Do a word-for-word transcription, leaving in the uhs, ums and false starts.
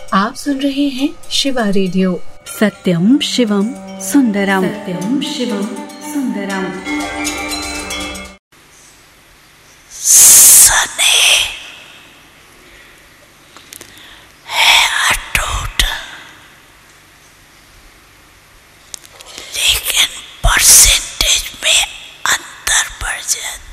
आप सुन रहे हैं शिवा रेडियो। सत्यम शिवम सुंदरम। सत्यम शिवम सुंदरम। सने है अटूट, लेकिन परसेंटेज में अंतर बढ़ जाता।